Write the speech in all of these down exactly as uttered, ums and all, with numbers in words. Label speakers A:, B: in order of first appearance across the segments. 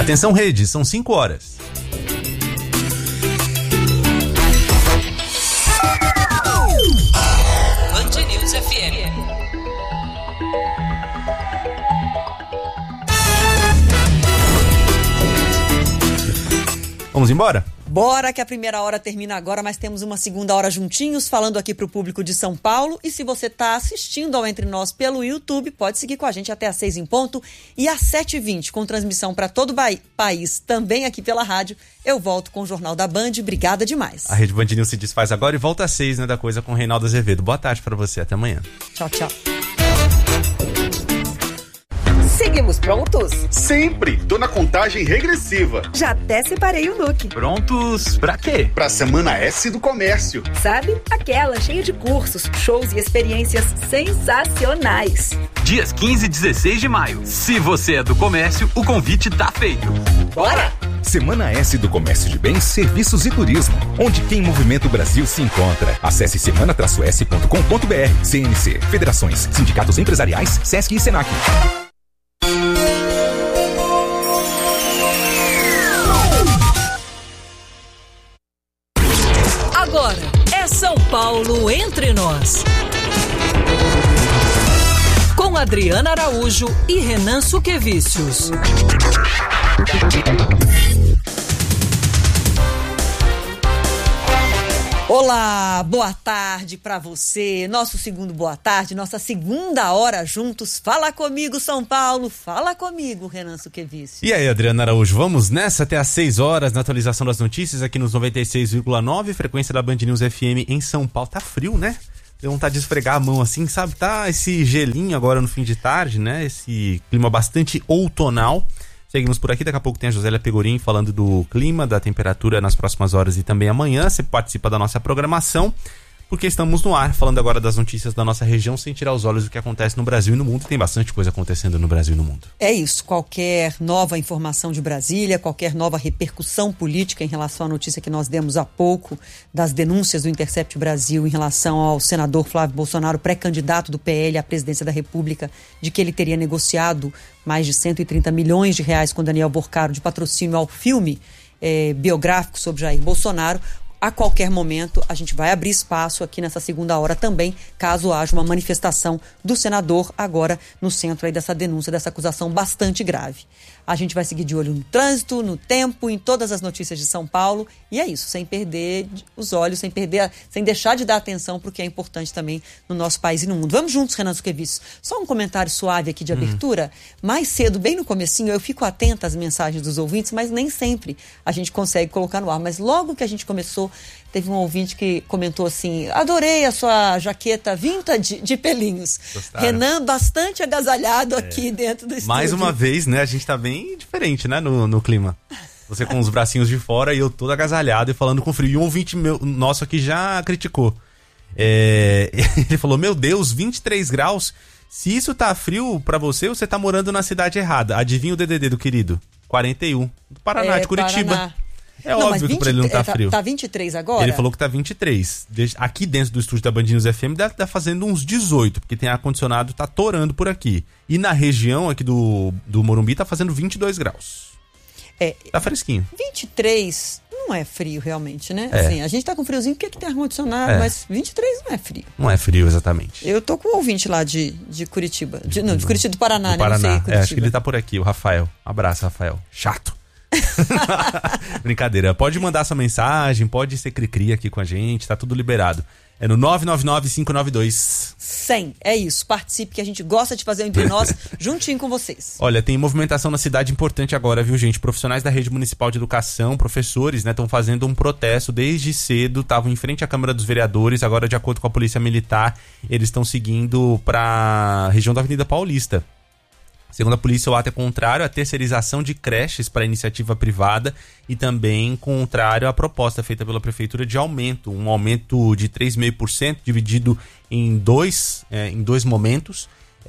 A: Atenção, rede, são cinco horas.
B: Band News F M.
A: Vamos embora?
C: Bora, que a primeira hora termina agora, mas temos uma segunda hora juntinhos, falando aqui pro público de São Paulo. E se você tá assistindo ao Entre Nós pelo YouTube, pode seguir com a gente até às seis em ponto. E às sete e vinte, com transmissão para todo o ba- país, também aqui pela rádio, eu volto com o Jornal da Band. Obrigada demais.
A: A Rede Band News se desfaz agora e volta às seis, né, da coisa com o Reinaldo Azevedo. Boa tarde pra você, até amanhã.
C: Tchau, tchau.
D: Seguimos prontos?
E: Sempre! Tô na contagem regressiva.
D: Já até separei o look.
F: Prontos pra quê?
E: Pra Semana S do Comércio.
D: Sabe? Aquela cheia de cursos, shows e experiências sensacionais.
F: Dias quinze e dezesseis de maio. Se você é do comércio, o convite tá feito.
D: Bora!
G: Semana S do Comércio de Bens, Serviços e Turismo, onde quem movimenta o Brasil se encontra. Acesse semana s ponto com ponto b r. C N C, Federações, Sindicatos Empresariais, Sesc e Senac.
B: Agora é São Paulo Entre Nós. Com Adriana Araújo e Renan Suquevicius.
C: Olá, boa tarde pra você. Nosso segundo boa tarde, nossa segunda hora juntos. Fala comigo, São Paulo. Fala comigo, Renan Suquevicius.
A: E aí, Adriana Araújo, vamos nessa até às seis horas na atualização das notícias aqui nos noventa e seis vírgula nove, frequência da Band News F M em São Paulo. Tá frio, né? Deu vontade de esfregar a mão assim, sabe? Tá esse gelinho agora no fim de tarde, né? Esse clima bastante outonal. Seguimos por aqui, daqui a pouco tem a Josélia Pegorim falando do clima, da temperatura nas próximas horas e também amanhã. Você participa da nossa programação, porque estamos no ar, falando agora das notícias da nossa região, sem tirar os olhos do que acontece no Brasil e no mundo. Tem bastante coisa acontecendo no Brasil e no mundo.
C: É isso, qualquer nova informação de Brasília, qualquer nova repercussão política em relação à notícia que nós demos há pouco, das denúncias do Intercept Brasil em relação ao senador Flávio Bolsonaro, pré-candidato do P L à presidência da República, de que ele teria negociado mais de cento e trinta milhões de reais com Daniel Borcaro de patrocínio ao filme eh, biográfico sobre Jair Bolsonaro. A qualquer momento, a gente vai abrir espaço aqui nessa segunda hora também, caso haja uma manifestação do senador agora no centro aí dessa denúncia, dessa acusação bastante grave. A gente vai seguir de olho no trânsito, no tempo, em todas as notícias de São Paulo. E é isso, sem perder os olhos, sem perder, sem deixar de dar atenção para o que é importante também no nosso país e no mundo. Vamos juntos, Renan Suquevicius. Só um comentário suave aqui de hum. abertura. Mais cedo, bem no comecinho, eu fico atenta às mensagens dos ouvintes, mas nem sempre a gente consegue colocar no ar. Mas logo que a gente começou, teve um ouvinte que comentou assim: adorei a sua jaqueta vintage de pelinhos. Gostaram. Renan bastante agasalhado é. aqui dentro do estúdio.
A: Mais uma vez, né? A gente tá bem diferente, né? No, no clima. Você com os bracinhos de fora e eu todo agasalhado e falando com frio. E um ouvinte meu, nosso aqui já criticou. É, ele falou: meu Deus, vinte e três graus. Se isso tá frio pra você, você tá morando na cidade errada. Adivinha o D D D do querido? quarenta e um. Do Paraná, é, de Curitiba. Paraná. É não, óbvio vinte, que pra ele não tá, tá frio.
C: Tá vinte e três agora?
A: Ele falou que tá vinte e três. Aqui dentro do estúdio da Band News F M deve estar fazendo uns dezoito, porque tem ar-condicionado, tá torando por aqui. E na região aqui do, do Morumbi tá fazendo vinte e dois graus.
C: É,
A: tá fresquinho.
C: vinte e três não é frio realmente, né?
A: É.
C: Assim, a gente tá com friozinho porque que tem ar-condicionado, é. mas vinte e três não é frio.
A: Não é frio, exatamente.
C: Eu tô com um ouvinte lá de, de Curitiba. De, não, de Curitiba do Paraná,
A: do
C: né?
A: Paraná.
C: Não sei,
A: é, acho que ele tá por aqui, o Rafael. Um abraço, Rafael. Chato. Brincadeira, pode mandar sua mensagem, pode ser cri-cri aqui com a gente, tá tudo liberado. É no nove nove nove, cinco nove dois,
C: cem. É isso, participe que a gente gosta de fazer Entre Nós juntinho com vocês.
A: Olha, tem movimentação na cidade importante agora, viu, gente? Profissionais da Rede Municipal de Educação, professores, né, estão fazendo um protesto desde cedo, estavam em frente à Câmara dos Vereadores, agora de acordo com a Polícia Militar, eles estão seguindo para a região da Avenida Paulista. Segundo a polícia, o ato é contrário à terceirização de creches para iniciativa privada e também contrário à proposta feita pela Prefeitura de aumento, um aumento de três vírgula cinco por cento dividido em dois, é, em dois momentos.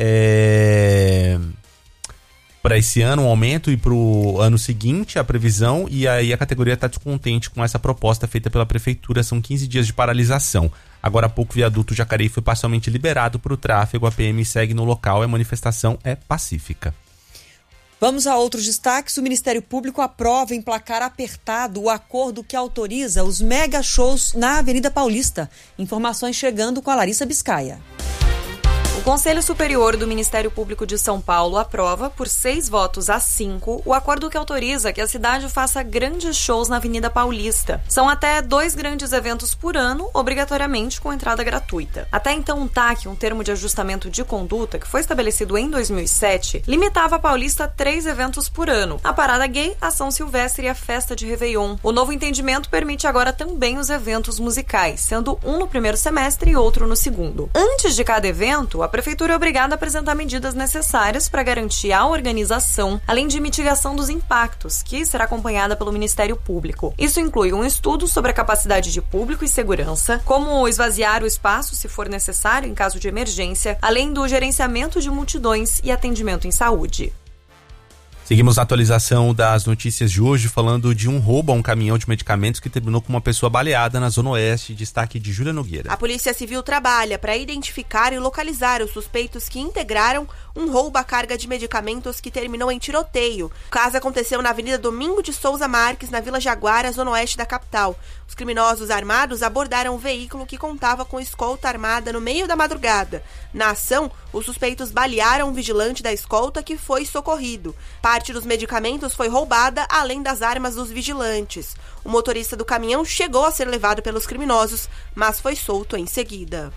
A: É... Para esse ano, um aumento, e para o ano seguinte, a previsão, e aí a categoria está descontente com essa proposta feita pela Prefeitura. São quinze dias de paralisação. Agora há pouco, o viaduto Jacareí foi parcialmente liberado para o tráfego. A P M segue no local e a manifestação é pacífica.
C: Vamos a outros destaques. O Ministério Público aprova em placar apertado o acordo que autoriza os mega shows na Avenida Paulista. Informações chegando com a Larissa Biscaia.
H: O Conselho Superior do Ministério Público de São Paulo aprova, por seis votos a cinco, o acordo que autoriza que a cidade faça grandes shows na Avenida Paulista. São até dois grandes eventos por ano, obrigatoriamente com entrada gratuita. Até então, o T A C, um termo de ajustamento de conduta que foi estabelecido em dois mil e sete, limitava a Paulista a três eventos por ano: a Parada Gay, a São Silvestre e a Festa de Réveillon. O novo entendimento permite agora também os eventos musicais, sendo um no primeiro semestre e outro no segundo. Antes de cada evento, a Prefeitura é obrigada a apresentar medidas necessárias para garantir a organização, além de mitigação dos impactos, que será acompanhada pelo Ministério Público. Isso inclui um estudo sobre a capacidade de público e segurança, como esvaziar o espaço se for necessário em caso de emergência, além do gerenciamento de multidões e atendimento em saúde.
A: Seguimos a atualização das notícias de hoje, falando de um roubo a um caminhão de medicamentos que terminou com uma pessoa baleada na Zona Oeste. Destaque de Júlia Nogueira.
I: A Polícia Civil trabalha para identificar e localizar os suspeitos que integraram um roubo à carga de medicamentos que terminou em tiroteio. O caso aconteceu na Avenida Domingo de Souza Marques, na Vila Jaguara, Zona Oeste da capital. Os criminosos armados abordaram um veículo que contava com escolta armada no meio da madrugada. Na ação, os suspeitos balearam um vigilante da escolta que foi socorrido. Parte dos medicamentos foi roubada, além das armas dos vigilantes. O motorista do caminhão chegou a ser levado pelos criminosos, mas foi solto em seguida.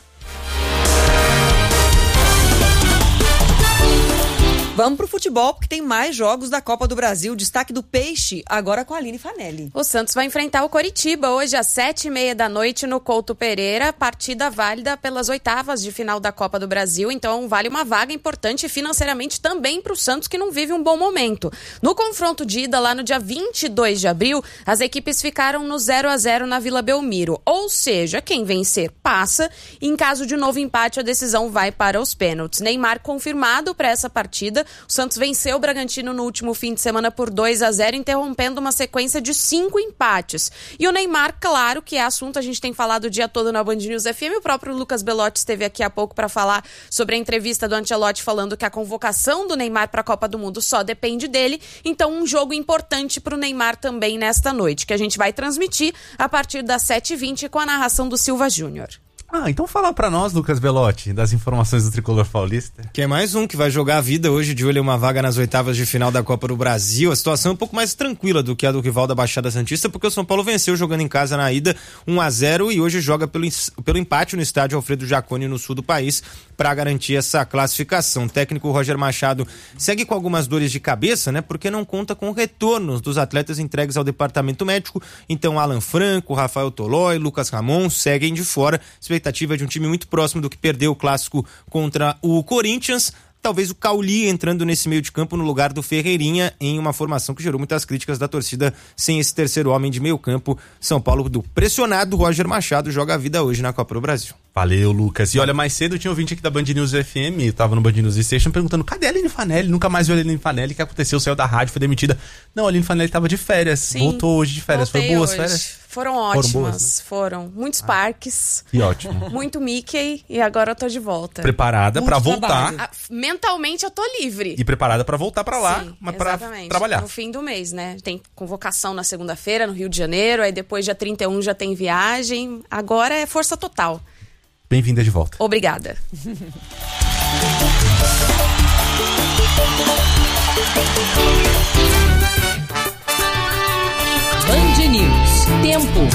C: Vamos pro futebol, porque tem mais jogos da Copa do Brasil. Destaque do Peixe, agora com a Aline Fanelli.
J: O Santos vai enfrentar o Coritiba hoje às sete e meia da noite no Couto Pereira. Partida válida pelas oitavas de final da Copa do Brasil. Então vale uma vaga importante financeiramente também para o Santos, que não vive um bom momento. No confronto de ida, lá no dia vinte e dois de abril, as equipes ficaram no zero a zero na Vila Belmiro. Ou seja, quem vencer passa. E em caso de novo empate, a decisão vai para os pênaltis. Neymar confirmado para essa partida. O Santos venceu o Bragantino no último fim de semana por dois a zero, interrompendo uma sequência de cinco empates. E o Neymar, claro que é assunto, a gente tem falado o dia todo na Band News F M. O próprio Lucas Belotti esteve aqui há pouco para falar sobre a entrevista do Ancelotti, falando que a convocação do Neymar para a Copa do Mundo só depende dele. Então, um jogo importante para o Neymar também nesta noite, que a gente vai transmitir a partir das sete e vinte com a narração do Silva Júnior.
A: Ah, então fala pra nós, Lucas Belotti, das informações do Tricolor Paulista.
K: Que é mais um que vai jogar a vida hoje, de olho em uma vaga nas oitavas de final da Copa do Brasil. A situação é um pouco mais tranquila do que a do rival da Baixada Santista, porque o São Paulo venceu jogando em casa na ida um a zero e hoje joga pelo, pelo empate no estádio Alfredo Jaconi, no sul do país, para garantir essa classificação. O técnico Roger Machado segue com algumas dores de cabeça, né? Porque não conta com retornos dos atletas entregues ao departamento médico. Então, Alan Franco, Rafael Tolói, Lucas Ramon seguem de fora. Expectativa de um time muito próximo do que perdeu o clássico contra o Corinthians. Talvez o Cauli entrando nesse meio de campo no lugar do Ferreirinha, em uma formação que gerou muitas críticas da torcida sem esse terceiro homem de meio campo. São Paulo, do pressionado Roger Machado, joga a vida hoje na Copa do Brasil.
A: Valeu, Lucas. E olha, mais cedo tinha um ouvinte aqui da Band News F M, eu tava no Band News Station, perguntando, cadê a Aline Fanelli? Nunca mais vi a Aline Fanelli. O que aconteceu? Saiu da rádio, foi demitida. Não, a Aline Fanelli tava de férias.
J: Sim,
A: voltou hoje de férias. Foi boas
J: hoje.
A: férias?
J: Foram ótimas,
A: foram. Boas, né?
J: foram. Muitos ah, parques.
A: Que ótimo.
J: Muito Mickey e agora eu tô de volta.
A: Preparada para voltar.
J: Ah, mentalmente eu tô livre.
A: E preparada para voltar para lá,
J: Sim,
A: mas para trabalhar.
J: No fim do mês, né? Tem convocação na segunda-feira no Rio de Janeiro, aí depois dia trinta e um já tem viagem. Agora é força total.
A: Bem-vinda de volta.
J: Obrigada.
B: Band News. Tempo.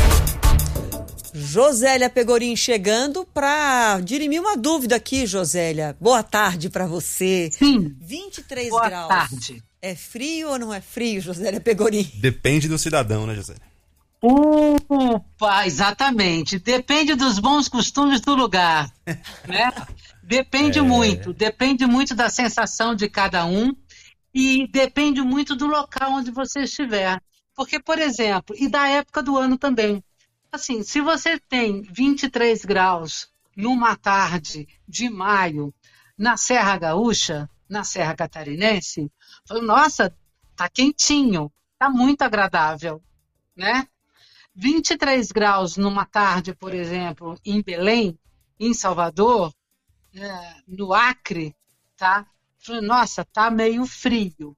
C: Josélia Pegorim chegando para dirimir uma dúvida aqui, Josélia. Boa tarde para você.
L: Sim.
C: vinte e três
L: Boa
C: graus.
L: Boa tarde.
C: É frio ou não é frio, Josélia Pegorim?
A: Depende do cidadão, né, Josélia?
L: Opa, exatamente. Depende dos bons costumes do lugar, né? Depende é... muito. Depende muito da sensação de cada um e depende muito do local onde você estiver. Porque, por exemplo, e da época do ano também. Assim, se você tem vinte e três graus numa tarde de maio na Serra Gaúcha, na Serra Catarinense, nossa, tá quentinho, tá muito agradável, né? vinte e três graus numa tarde, por exemplo, em Belém, em Salvador, é, no Acre, tá? Falei, nossa, tá meio frio,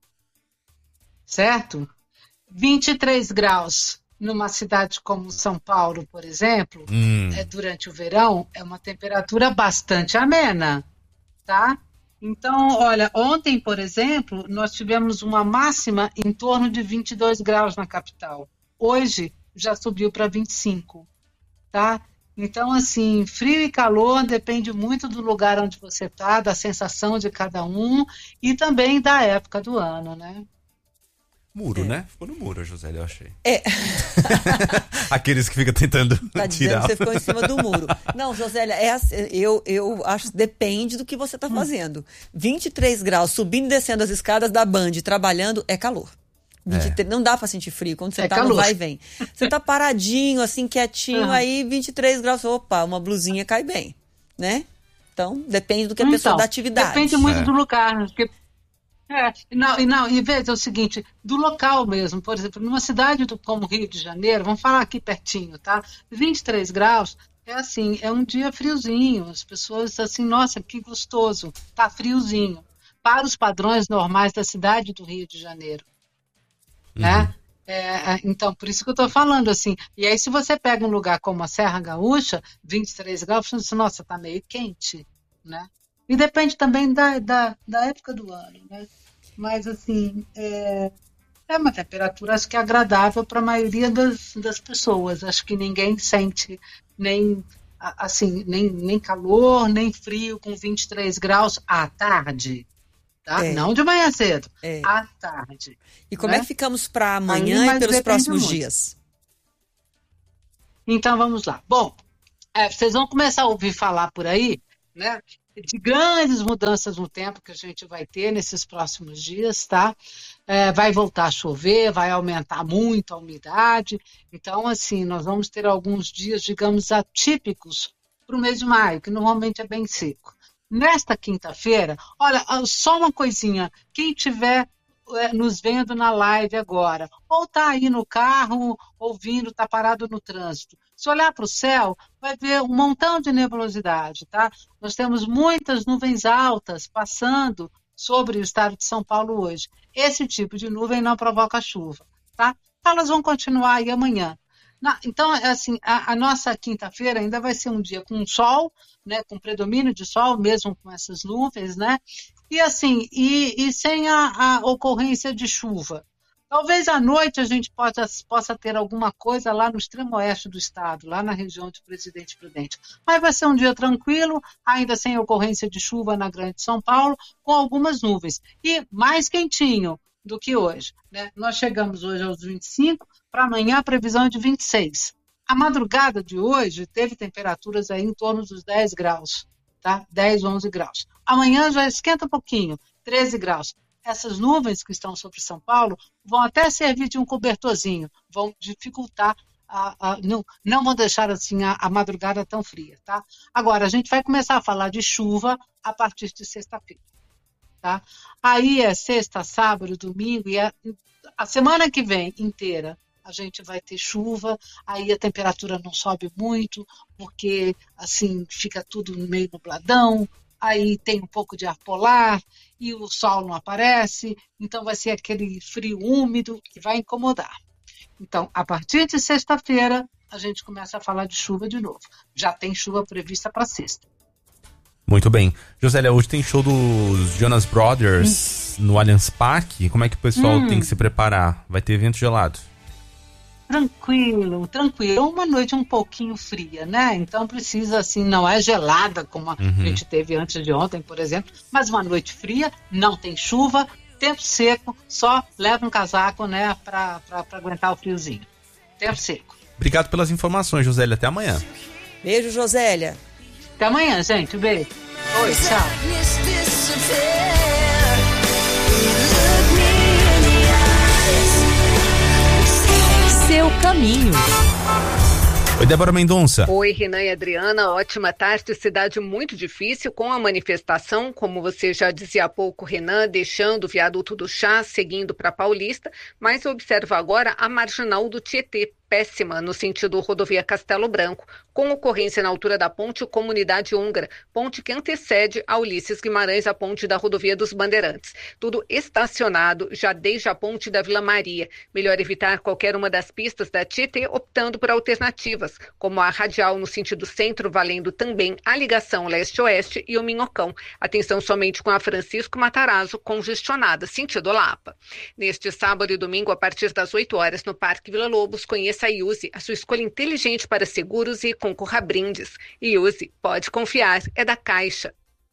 L: certo? vinte e três graus numa cidade como São Paulo, por exemplo, hum. é, durante o verão, é uma temperatura bastante amena, tá? Então, olha, ontem, por exemplo, nós tivemos uma máxima em torno de vinte e dois graus na capital. Hoje já subiu para vinte e cinco, tá? Então, assim, frio e calor depende muito do lugar onde você está, da sensação de cada um e também da época do ano, né?
A: Muro,
C: É.
A: né? Ficou no muro, Josélia, eu achei.
C: É.
A: Aqueles que ficam tentando
C: Tá dizendo
A: tirar.
C: que você ficou em cima do muro. Não, Josélia, é assim, eu, eu acho que depende do que você está fazendo. vinte e três graus, subindo e descendo as escadas da Band, trabalhando, é calor. vinte e três, é. Não dá pra sentir frio quando você
L: é
C: tá
L: calor.
C: no vai e vem. Você tá paradinho, assim, quietinho, uhum. aí vinte e três graus, opa, uma blusinha cai bem, né? Então, depende do que a
L: então,
C: pessoa da atividade.
L: Depende muito
A: é.
L: do lugar, porque É, não, e não, e veja o seguinte, do local mesmo, por exemplo, numa cidade do, como Rio de Janeiro, vamos falar aqui pertinho, tá? vinte e três graus, é assim, é um dia friozinho, as pessoas assim, nossa, que gostoso, tá friozinho, para os padrões normais da cidade do Rio de Janeiro, uhum. né? É, então, por isso que eu tô falando, assim, e aí se você pega um lugar como a Serra Gaúcha, vinte e três graus, você diz, nossa, tá meio quente, né? E depende também da, da, da época do ano, né? Mas, assim, é, é uma temperatura, acho que agradável para a maioria das, das pessoas. Acho que ninguém sente nem, assim, nem, nem calor, nem frio com vinte e três graus à tarde, tá? É. Não de manhã cedo, é. à tarde.
C: E como
L: né?
C: é que ficamos para amanhã Aí, e pelos próximos muito. dias?
L: Então, vamos lá. Bom, é, vocês vão começar a ouvir falar por aí, né? De grandes mudanças no tempo que a gente vai ter nesses próximos dias, tá? É, vai voltar a chover, vai aumentar muito a umidade. Então, assim, nós vamos ter alguns dias, digamos, atípicos para o mês de maio, que normalmente é bem seco. Nesta quinta-feira, olha, só uma coisinha, quem tiver é, nos vendo na live agora, ou está aí no carro, ouvindo, está parado no trânsito, se olhar para o céu, vai ver um montão de nebulosidade, tá? Nós temos muitas nuvens altas passando sobre o estado de São Paulo hoje. Esse tipo de nuvem não provoca chuva, tá? Elas vão continuar aí amanhã. Na, então, assim, a, a nossa quinta-feira ainda vai ser um dia com sol, né? Com predomínio de sol, mesmo com essas nuvens, né? E assim, e, e sem a, a ocorrência de chuva. Talvez à noite a gente possa, possa ter alguma coisa lá no extremo oeste do estado, lá na região de Presidente Prudente. Mas vai ser um dia tranquilo, ainda sem ocorrência de chuva na Grande São Paulo, com algumas nuvens. E mais quentinho do que hoje, né? Nós chegamos hoje aos vinte e cinco, para amanhã a previsão é de vinte e seis. A madrugada de hoje teve temperaturas aí em torno dos dez graus, tá? dez, onze graus. Amanhã já esquenta um pouquinho, treze graus. Essas nuvens que estão sobre São Paulo vão até servir de um cobertorzinho, vão dificultar, a, a, não, não vão deixar assim a, a madrugada tão fria, tá? Agora, a gente vai começar a falar de chuva a partir de sexta-feira, tá? Aí é sexta, sábado, domingo e a, a semana que vem inteira a gente vai ter chuva, aí a temperatura não sobe muito, porque assim fica tudo meio nubladão, aí tem um pouco de ar polar e o sol não aparece, então vai ser aquele frio úmido que vai incomodar. Então, a partir de sexta-feira, a gente começa a falar de chuva de novo. Já tem chuva prevista para sexta.
A: Muito bem. Josélia, hoje tem show dos Jonas Brothers hum. no Allianz Parque. Como é que o pessoal hum. tem que se preparar? Vai ter evento gelado?
L: Tranquilo, tranquilo. Uma noite um pouquinho fria, né? Então precisa, assim, não é gelada como a uhum. gente teve antes de ontem, por exemplo, mas uma noite fria, não tem chuva, tempo seco, só leva um casaco, né, pra, pra, pra aguentar o friozinho. Tempo seco.
A: Obrigado pelas informações, Josélia. Até amanhã.
C: Beijo, Josélia.
L: Até amanhã, gente. Beijo. Oi, tchau.
B: Seu caminho.
A: Oi, Débora Mendonça.
M: Oi, Renan e Adriana. Ótima tarde. Cidade muito difícil com a manifestação, como você já dizia há pouco, Renan, deixando o viaduto do Chá, seguindo para Paulista, mas observa agora a marginal do Tietê. péssima no sentido rodovia Castelo Branco, com ocorrência na altura da ponte Comunidade Húngara, ponte que antecede a Ulisses Guimarães, a ponte da rodovia dos Bandeirantes. Tudo estacionado já desde a ponte da Vila Maria. Melhor evitar qualquer uma das pistas da Tietê, optando por alternativas, como a radial no sentido centro, valendo também a ligação leste-oeste e o Minhocão. Atenção somente com a Francisco Matarazzo, congestionada, sentido Lapa. Neste sábado e domingo, a partir das oito horas, no Parque Vila Lobos, conheça a Iuse, a sua escolha inteligente para seguros e concorra a brindes. Iuse, pode confiar, é da Caixa.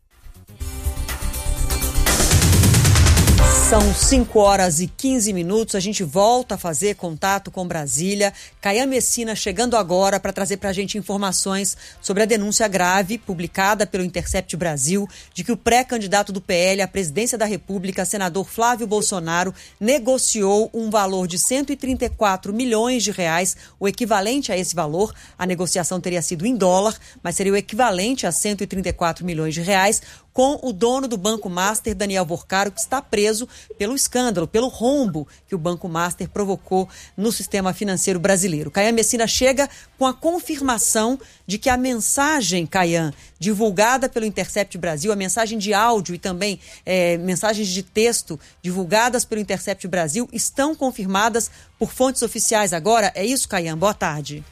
C: São cinco horas e quinze minutos, a gente volta a fazer contato com Brasília. Caian Messina chegando agora para trazer para a gente informações sobre a denúncia grave publicada pelo Intercept Brasil de que o pré-candidato do P L à presidência da República, senador Flávio Bolsonaro, negociou um valor de cento e trinta e quatro milhões de reais, o equivalente a esse valor. A negociação teria sido em dólar, mas seria o equivalente a cento e trinta e quatro milhões de reais, com o dono do Banco Master, Daniel Vorcaro, que está preso pelo escândalo, pelo rombo que o Banco Master provocou no sistema financeiro brasileiro. Caian Messina chega com a confirmação de que a mensagem, Caian, divulgada pelo Intercept Brasil, a mensagem de áudio e também é, mensagens de texto divulgadas pelo Intercept Brasil estão confirmadas por fontes oficiais agora. É isso, Caian? Boa tarde.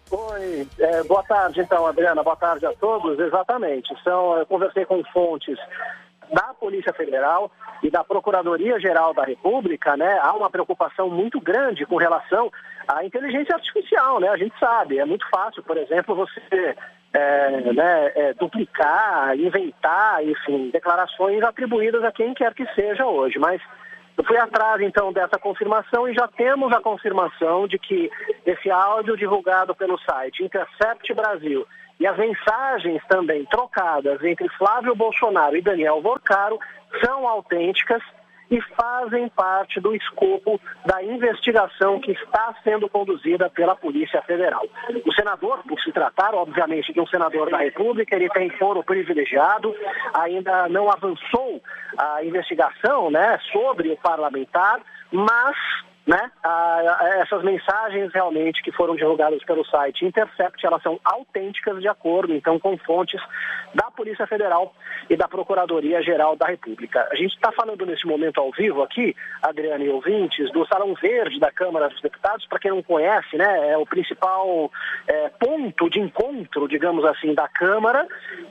N: Oi, é, boa tarde então, Adriana, boa tarde a todos. Exatamente, São, eu conversei com fontes da Polícia Federal e da Procuradoria-Geral da República, né? Há uma preocupação muito grande com relação à inteligência artificial, né? A gente sabe, é muito fácil, por exemplo, você é, né, é, duplicar, inventar, enfim, declarações atribuídas a quem quer que seja hoje, mas eu fui atrás, então, dessa confirmação e já temos a confirmação de que esse áudio divulgado pelo site Intercept Brasil e as mensagens também trocadas entre Flávio Bolsonaro e Daniel Vorcaro são autênticas e fazem parte do escopo da investigação que está sendo conduzida pela Polícia Federal. O senador, por se tratar, obviamente, de um senador da República, ele tem foro privilegiado, ainda não avançou a investigação, né, sobre o parlamentar, mas né, a, a, essas mensagens realmente que foram divulgadas pelo site Intercept, elas são autênticas de acordo, então, com fontes da Polícia Federal e da Procuradoria-Geral da República. A gente está falando nesse momento ao vivo aqui, Adriana e ouvintes, do Salão Verde da Câmara dos Deputados. Para quem não conhece, né, é o principal é, ponto de encontro, digamos assim, da Câmara,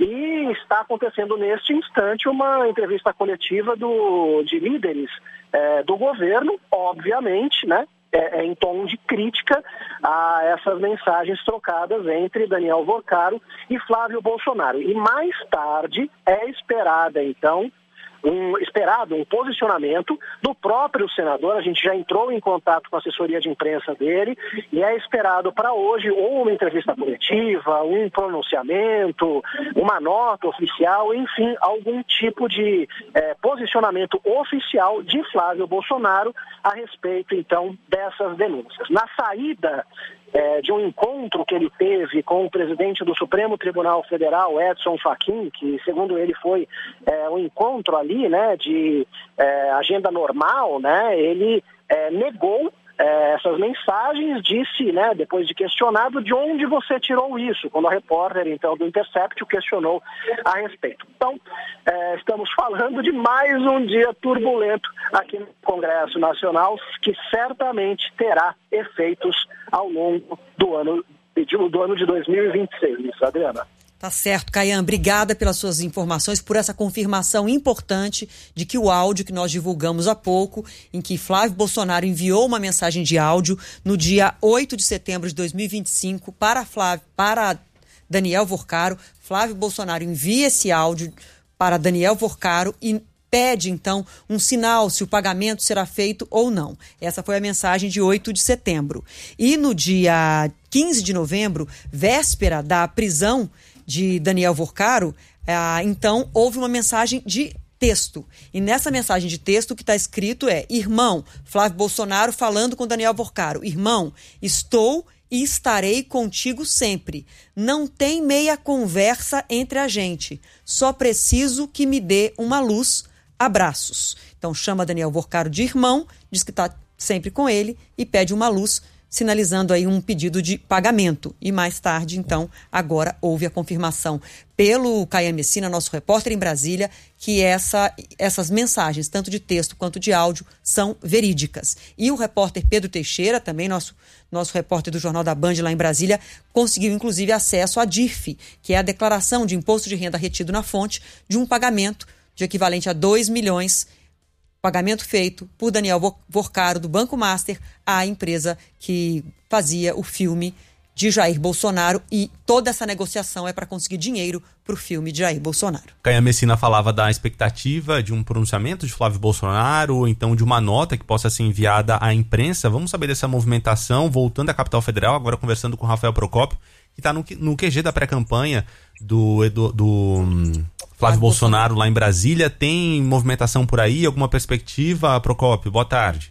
N: e está acontecendo neste instante uma entrevista coletiva do, de líderes é, do governo, obviamente, né? É, é em tom de crítica a essas mensagens trocadas entre Daniel Vorcaro e Flávio Bolsonaro. E mais tarde é esperada, então, um, esperado um posicionamento do próprio senador. A gente já entrou em contato com a assessoria de imprensa dele e é esperado para hoje ou uma entrevista coletiva, um pronunciamento, uma nota oficial, enfim, algum tipo de é, posicionamento oficial de Flávio Bolsonaro a respeito, então, dessas denúncias. Na saída É, de um encontro que ele teve com o presidente do Supremo Tribunal Federal, Edson Fachin, que segundo ele foi é, um encontro ali, né, de é, agenda normal, né, ele é, negou é, essas mensagens, disse, né, depois de questionado, de onde você tirou isso, quando a repórter, então, do Intercept o questionou a respeito. Então, é, estamos falando de mais um dia turbulento aqui no Congresso Nacional, que certamente terá efeitos ao longo do ano, do ano de dois mil e vinte e seis, Adriana.
C: Tá certo, Caian. Obrigada pelas suas informações, por essa confirmação importante de que o áudio que nós divulgamos há pouco, em que Flávio Bolsonaro enviou uma mensagem de áudio no dia oito de setembro de dois mil e vinte e cinco para, Flávio, para Daniel Vorcaro. Flávio Bolsonaro envia esse áudio para Daniel Vorcaro e pede, então, um sinal se o pagamento será feito ou não. Essa foi a mensagem de oito de setembro. E no dia quinze de novembro, véspera da prisão de Daniel Vorcaro, ah, então houve uma mensagem de texto. E nessa mensagem de texto o que está escrito é: irmão, Flávio Bolsonaro falando com Daniel Vorcaro. Irmão, estou e estarei contigo sempre. Não tem meia conversa entre a gente. Só preciso que me dê uma luz. Abraços. Então chama Daniel Vorcaro de irmão, diz que está sempre com ele e pede uma luz sinalizando aí um pedido de pagamento. E mais tarde, então, agora houve a confirmação pelo Caia Messina, nosso repórter em Brasília, que essa, essas mensagens, tanto de texto quanto de áudio, são verídicas. E o repórter Pedro Teixeira, também nosso, nosso repórter do Jornal da Band lá em Brasília, conseguiu inclusive acesso à D I R F, que é a declaração de imposto de renda retido na fonte de um pagamento de equivalente a dois milhões, pagamento feito por Daniel Vorcaro, do Banco Master, à empresa que fazia o filme de Jair Bolsonaro, e toda essa negociação é para conseguir dinheiro para o filme de Jair Bolsonaro.
A: Caia Messina falava da expectativa de um pronunciamento de Flávio Bolsonaro, ou então de uma nota que possa ser enviada à imprensa. Vamos saber dessa movimentação, voltando à capital federal, agora conversando com o Rafael Procópio, que está no, no Q G da pré-campanha do, do, do um, Flávio Bolsonaro lá em Brasília. Tem movimentação por aí, alguma perspectiva, Procópio? Boa tarde.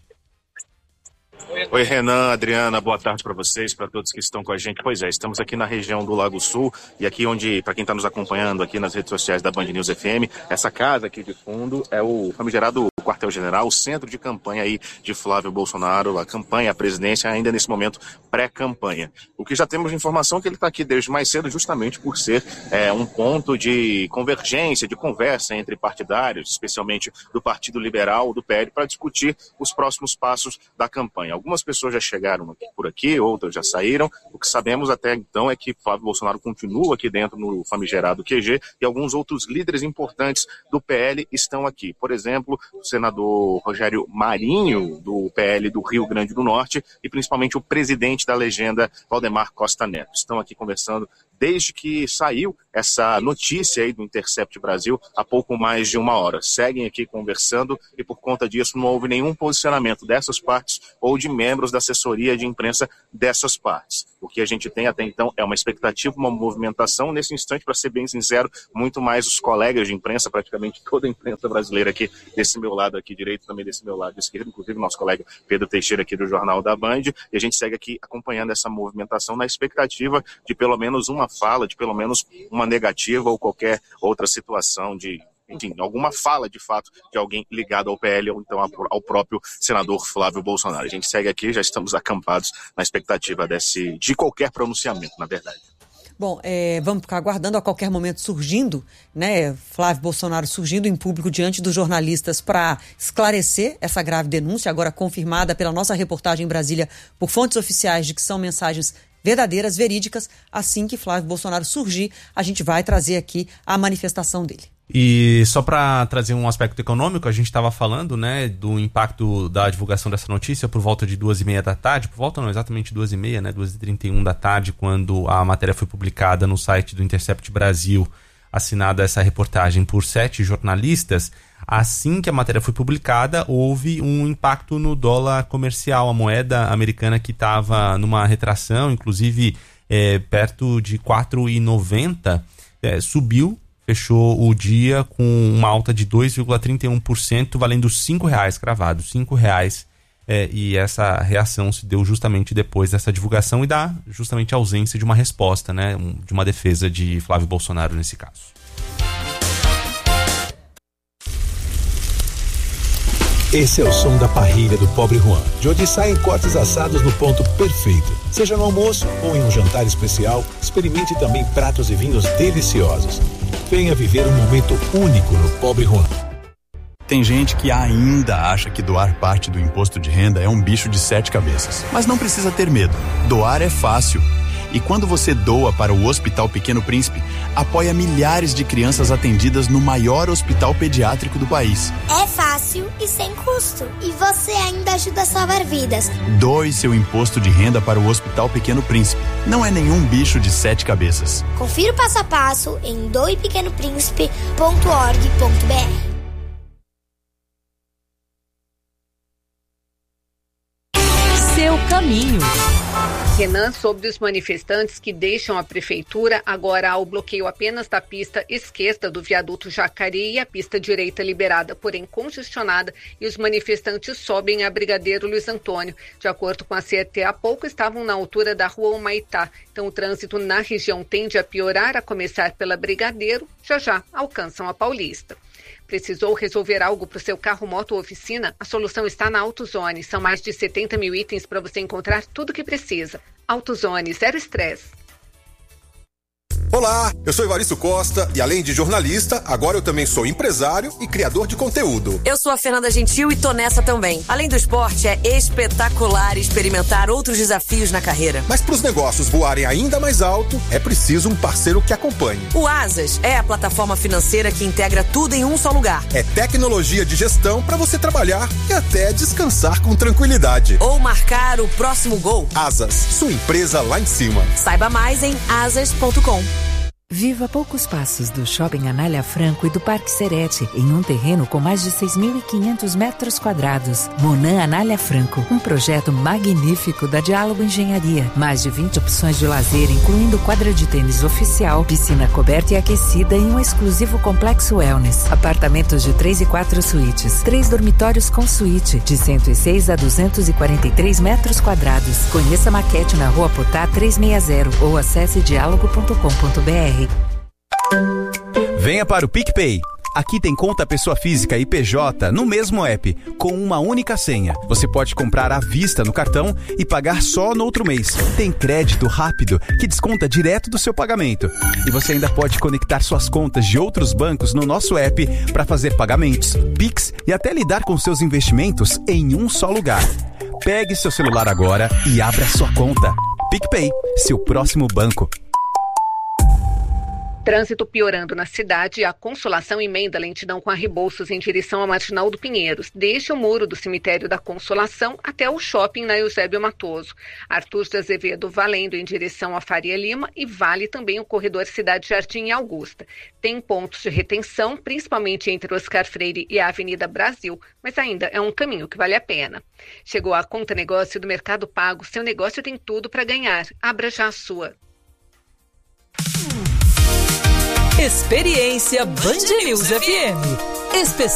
O: Oi, Renan, Adriana, boa tarde para vocês, para todos que estão com a gente. Pois é, estamos aqui na região do Lago Sul, e aqui onde, para quem está nos acompanhando aqui nas redes sociais da Band News F M, essa casa aqui de fundo é o famigerado quartel-general, o centro de campanha aí de Flávio Bolsonaro, a campanha, a presidência, ainda nesse momento pré-campanha. O que já temos de informação é que ele está aqui desde mais cedo justamente por ser é, um ponto de convergência, de conversa entre partidários, especialmente do Partido Liberal, do P L, para discutir os próximos passos da campanha. Algumas pessoas já chegaram aqui, por aqui, outras já saíram. O que sabemos até então é que Flávio Bolsonaro continua aqui dentro no famigerado Q G, e alguns outros líderes importantes do P L estão aqui. Por exemplo, o senador Rogério Marinho, do P L do Rio Grande do Norte, e principalmente o presidente da legenda, Valdemar Costa Neto. Estão aqui conversando desde que saiu essa notícia aí do Intercept Brasil há pouco mais de uma hora. Seguem aqui conversando, e por conta disso não houve nenhum posicionamento dessas partes ou de membros da assessoria de imprensa dessas partes. O que a gente tem até então é uma expectativa, uma movimentação. Nesse instante, para ser bem sincero, muito mais os colegas de imprensa, praticamente toda a imprensa brasileira aqui desse meu lado aqui direito, também desse meu lado esquerdo, inclusive nosso colega Pedro Teixeira aqui do Jornal da Band, e a gente segue aqui acompanhando essa movimentação na expectativa de pelo menos uma fala, de pelo menos uma negativa ou qualquer outra situação de, enfim, alguma fala de fato de alguém ligado ao P L ou então ao próprio senador Flávio Bolsonaro. A gente segue aqui, já estamos acampados na expectativa desse, de qualquer pronunciamento, na verdade.
C: Bom, é, vamos ficar aguardando, a qualquer momento surgindo, né, Flávio Bolsonaro surgindo em público diante dos jornalistas para esclarecer essa grave denúncia, agora confirmada pela nossa reportagem em Brasília por fontes oficiais de que são mensagens verdadeiras, verídicas. Assim que Flávio Bolsonaro surgir, a gente vai trazer aqui a manifestação dele.
A: E só para trazer um aspecto econômico, a gente estava falando, né, do impacto da divulgação dessa notícia por volta de duas e meia da tarde, por volta não, exatamente duas e meia, né, duas e trinta e um da tarde, quando a matéria foi publicada no site do Intercept Brasil, assinada essa reportagem por sete jornalistas. Assim que a matéria foi publicada, houve um impacto no dólar comercial, a moeda americana que estava numa retração, inclusive é, perto de quatro reais e noventa centavos, é, subiu, fechou o dia com uma alta de dois vírgula trinta e um por cento, valendo cinco reais cravado, cinco reais. É, e essa reação se deu justamente depois dessa divulgação e da justamente a ausência de uma resposta, né, um, de uma defesa de Flávio Bolsonaro nesse caso.
P: Esse é o som da parrilha do Pobre Juan, de onde saem cortes assados no ponto perfeito. Seja no almoço ou em um jantar especial, experimente também pratos e vinhos deliciosos. Venha viver um momento único no Pobre Juan.
Q: Tem gente que ainda acha que doar parte do imposto de renda é um bicho de sete cabeças. Mas não precisa ter medo. Doar é fácil. E quando você doa para o Hospital Pequeno Príncipe, apoia milhares de crianças atendidas no maior hospital pediátrico do país.
R: É fácil e sem custo. E você ainda ajuda a salvar vidas.
Q: Doe seu imposto de renda para o Hospital Pequeno Príncipe. Não é nenhum bicho de sete cabeças.
R: Confira o passo a passo em doe pequeno príncipe ponto org ponto b r.
B: Seu caminho.
M: Renan, sobre os manifestantes que deixam a prefeitura, agora há o bloqueio apenas da pista esquerda do viaduto Jacareí e a pista direita liberada, porém congestionada, e os manifestantes sobem a Brigadeiro Luiz Antônio. De acordo com a C E T, há pouco estavam na altura da rua Humaitá, então o trânsito na região tende a piorar, a começar pela Brigadeiro, já já alcançam a Paulista. Precisou resolver algo para o seu carro, moto ou oficina? A solução está na AutoZone. São mais de setenta mil itens para você encontrar tudo o que precisa. AutoZone, zero estresse.
S: Olá, eu sou Evaristo Costa e além de jornalista, agora eu também sou empresário e criador de conteúdo.
T: Eu sou a Fernanda Gentil e tô nessa também. Além do esporte, é espetacular experimentar outros desafios na carreira.
S: Mas para os negócios voarem ainda mais alto, é preciso um parceiro que acompanhe.
T: O Asas é a plataforma financeira que integra tudo em um só lugar.
S: É tecnologia de gestão para você trabalhar e até descansar com tranquilidade.
T: Ou marcar o próximo gol.
S: Asas, sua empresa lá em cima.
T: Saiba mais em asas ponto com.
U: Viva a poucos passos do Shopping Anália Franco e do Parque Serete, em um terreno com mais de seis mil e quinhentos metros quadrados. Monan Anália Franco, um projeto magnífico da Diálogo Engenharia. Mais de vinte opções de lazer, incluindo quadra de tênis oficial, piscina coberta e aquecida e um exclusivo complexo wellness. Apartamentos de três e quatro suítes, três dormitórios com suíte, de cento e seis a duzentos e quarenta e três metros quadrados. Conheça a maquete na Rua Potá trezentos e sessenta ou acesse diálogo ponto com ponto br.
V: Venha para o PicPay. Aqui tem conta pessoa física e P J no mesmo app, com uma única senha. Você pode comprar à vista no cartão e pagar só no outro mês. Tem crédito rápido que desconta direto do seu pagamento. E você ainda pode conectar suas contas de outros bancos no nosso app para fazer pagamentos, Pix e até lidar com seus investimentos em um só lugar. Pegue seu celular agora e abra sua conta. PicPay, seu próximo banco.
M: Trânsito piorando na cidade e a Consolação emenda lentidão com a Rebouças em direção à Marginal do Pinheiros, desde o muro do cemitério da Consolação até o shopping na Eusébio Matoso. Arthur de Azevedo valendo em direção à Faria Lima e vale também o corredor Cidade Jardim e Augusta. Tem pontos de retenção, principalmente entre Oscar Freire e a Avenida Brasil, mas ainda é um caminho que vale a pena. Chegou a Conta Negócio do Mercado Pago, seu negócio tem tudo para ganhar. Abra já a sua.
B: Experiência Band News F M. Especial